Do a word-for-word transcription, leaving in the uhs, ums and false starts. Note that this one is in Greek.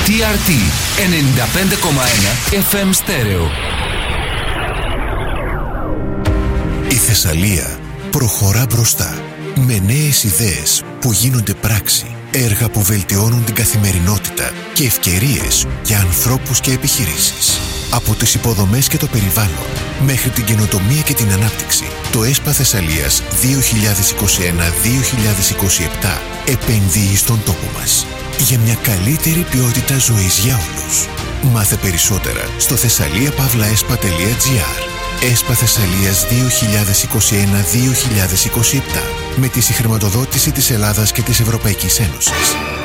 τι αρ τι ενενήντα πέντε κόμμα ένα εφ εμ Στέρεο. Η Θεσσαλία προχωρά μπροστά με νέες ιδέες που γίνονται πράξη, έργα που βελτιώνουν την καθημερινότητα και ευκαιρίες για ανθρώπους και επιχειρήσεις. Από τις υποδομές και το περιβάλλον μέχρι την καινοτομία και την ανάπτυξη, το ΕΣΠΑ Θεσσαλίας δύο χιλιάδες είκοσι ένα δύο χιλιάδες είκοσι επτά επενδύει στον τόπο μας για μια καλύτερη ποιότητα ζωής για όλους. Μάθε περισσότερα στο thessaliapavlaespa τελεία gr. ΕΣΠΑ Θεσσαλίας δύο χιλιάδες είκοσι ένα δύο χιλιάδες είκοσι επτά με τη συγχρηματοδότηση της Ελλάδας και της Ευρωπαϊκής Ένωσης.